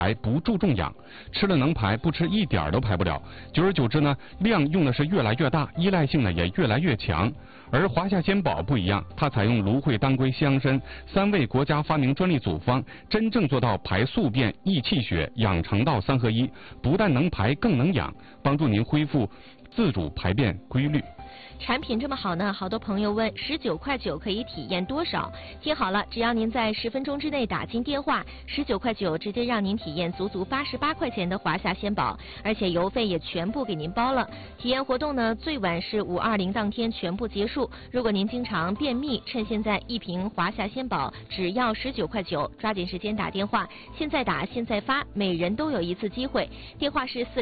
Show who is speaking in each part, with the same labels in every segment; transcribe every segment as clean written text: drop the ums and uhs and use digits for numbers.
Speaker 1: 排，不注重养，吃了能排，不吃一点儿都排不了。久而久之呢，量用的是越来越大，依赖性呢也越来越强。而华夏鲜宝不一样，它采用芦荟、当归、西洋参3味国家发明专利组方，真正做到排宿便、益气血、养肠道3合1，不但能排，更能养，帮助您恢复自主排便规律。
Speaker 2: 产品这么好呢，好多朋友问19.9块可以体验多少？听好了，只要您在10分钟之内打进电话，19.9块直接让您体验足88块钱的华夏鲜宝，而且邮费也全部给您包了。体验活动呢，最晚是520当天全部结束。如果您经常便秘，趁现在1瓶华夏鲜宝只要19.9块，抓紧时间打电话，现在打现在发，每人都有一次机会。电话是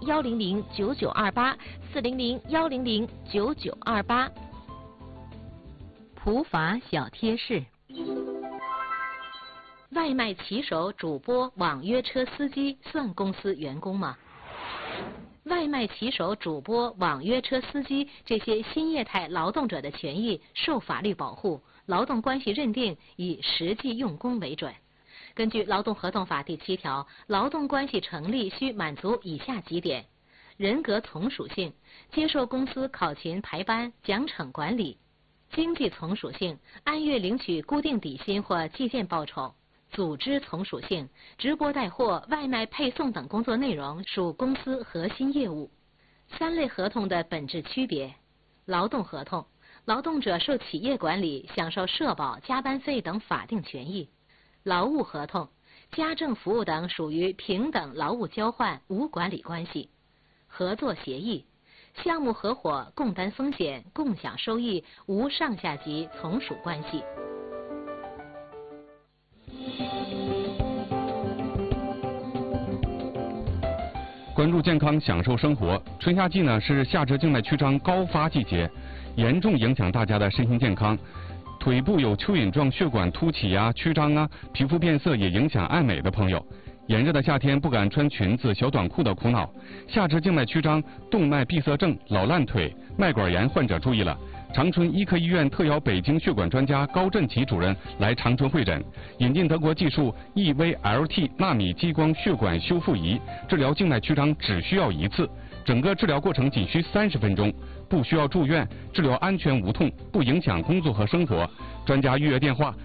Speaker 2: 400-100-9928，400-100-9928。
Speaker 3: 普法小贴士：外卖骑手、主播、网约车司机算公司员工吗？外卖骑手、主播、网约车司机这些新业态劳动者的权益受法律保护，劳动关系认定以实际用工为准。根据《劳动合同法》第7条，劳动关系成立需满足以下几点：人格从属性，接受公司考勤排班、奖惩管理；经济从属性，按月领取固定底薪或计件报酬；组织从属性，直播带货、外卖配送等工作内容属公司核心业务。3类合同的本质区别：劳动合同，劳动者受企业管理，享受社保、加班费等法定权益；劳务合同，家政服务等属于平等劳务交换，无管理关系；合作协议，项目合伙，共担风险，共享收益，无上下级从属关系。
Speaker 1: 关注健康，享受生活。春夏季呢是下肢静脉曲张高发季节，严重影响大家的身心健康。腿部有蚯蚓状血管凸起啊、曲张啊，皮肤变色也影响爱美的朋友。炎热的夏天不敢穿裙子、小短裤的苦恼，下肢静脉曲张、动脉闭塞症、老烂腿、脉管炎患者注意了。长春医科医院特邀北京血管专家高振奇主任来长春会诊，引进德国技术 EVLT 纳米激光血管修复仪，治疗静脉曲张只需要1次，整个治疗过程仅需30分钟，不需要住院，治疗安全无痛，不影响工作和生活。专家预约电话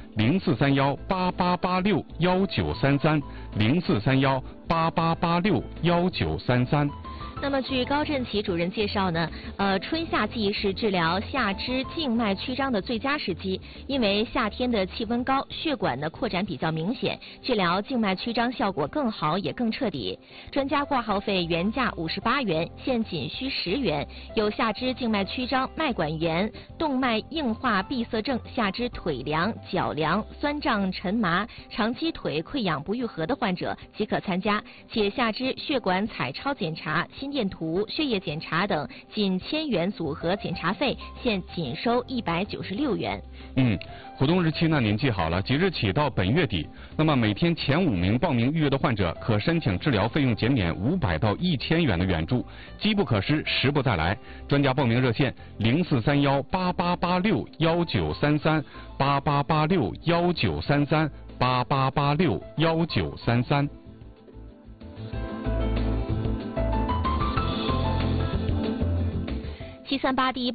Speaker 1: ：043188861933，043188861933。
Speaker 2: 那么据高振奇主任介绍呢，春夏季是治疗下肢静脉曲张的最佳时机，因为夏天的气温高，血管的扩展比较明显，治疗静脉曲张效果更好也更彻底。专家挂号费原价58元，现仅需10元。有下肢静脉曲张、脉管炎、动脉硬化闭塞症、下肢腿凉、脚凉、酸胀沉麻、长期腿溃疡不愈合的患者即可参加，且下肢血管彩超检查、心电图、血液检查等仅1000元组合检查费，现仅收196元。
Speaker 1: 活动日期呢您记好了，即日起到本月底。那么每天前5名报名预约的患者可申请治疗费用减免500到1000元的援助，机不可失，时不再来。专家报名热线：043188861933，88861933，88861933。
Speaker 2: 738第1